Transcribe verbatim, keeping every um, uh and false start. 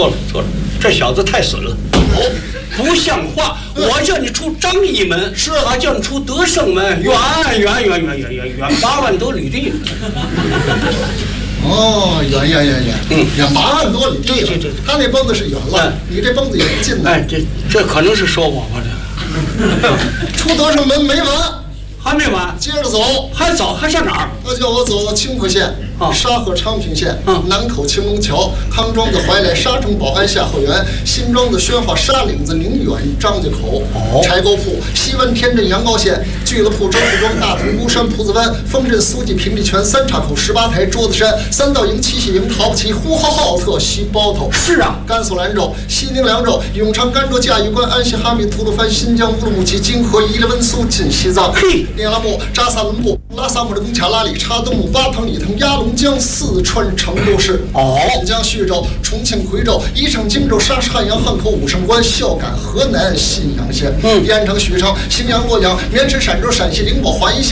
错了错了，这小子太损了，哦，不像话！我叫你出张义门， 是他叫你出德胜门，远远远远远远远八万多里地。 哦，远远远远， 嗯， 远八万多里地。 对对对， 他那蹦子是远了， 哎、 你这蹦子也是近的。 哎，这这可能是说我吧，这出德胜门没完。 还没完， 接着走， 还走，还上哪儿？ 他叫我走到清河县、 啊、 沙河昌平县、 啊、 南口青龙桥、康庄的怀来、沙城保安下后园、新庄的宣化、沙岭子、宁远、张家口、 哦、 柴沟铺、西湾天镇、阳高县、聚乐铺、周府庄、大同、孤山、铺子湾、丰镇、苏记、平地泉、三岔口、十八台、桌子山、三道营、七喜营、陶不起、呼和浩特、西包头。 是啊， 甘肃兰州、西宁凉州、永昌、甘州、嘉峪关、安西、哈密、吐鲁番、新疆、乌鲁木齐、金河、伊犁、温苏、进西藏、 嘿、 聂拉木、扎萨伦布、拉萨木的贡卡拉里、查东木、巴塘、里腾、鸭龙江、四川成都市、 哦， 镇江、徐州、重庆、夔州、宜昌、荆州、沙市、汉阳、汉口、武胜关、孝感、河南信阳县、 嗯， 盐城、许昌、荥阳、洛阳、绵池、陕州、陕西、灵宝、华阴县。